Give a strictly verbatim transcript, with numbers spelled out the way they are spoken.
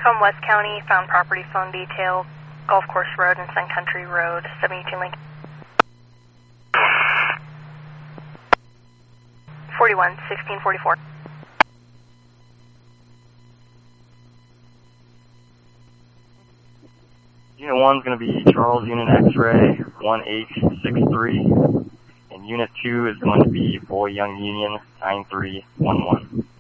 From West County, found property phone detail, Golf Course Road and Sun Country Road, seventy-two Lincoln. forty-one, sixteen forty-four. Unit one is going to be Charles Unit X-Ray one H six three, and Unit two is going to be Boy Young Union nine three one one.